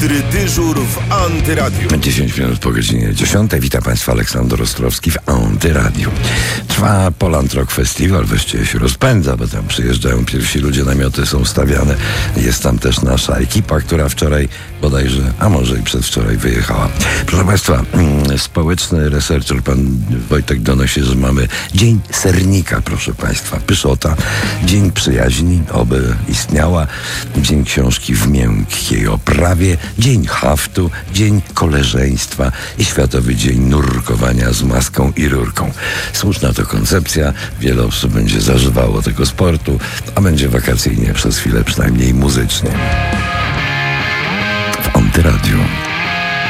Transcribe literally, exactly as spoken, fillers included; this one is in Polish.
Dyżur w Antyradiu. dziesięć minut po godzinie dziesiątej. Witam Państwa, Aleksander Ostrowski w Antyradiu. Trwa Poland Rock Festival, właściwie się rozpędza, bo tam przyjeżdżają pierwsi ludzie, namioty są stawiane. Jest tam też nasza ekipa, która wczoraj bodajże, a może i przedwczoraj wyjechała. Proszę Państwa, mm, społeczny researcher pan Wojtek donosi, że mamy Dzień Sernika, proszę Państwa. Pyszota, Dzień Przyjaźni, oby istniała, Dzień Książki w miękkiej oprawie, Dzień haftu, Dzień koleżeństwa i Światowy Dzień Nurkowania z maską i rurką. Słuszna to koncepcja, wiele osób będzie zażywało tego sportu, a będzie wakacyjnie przez chwilę, przynajmniej muzycznie. W Antyradiu.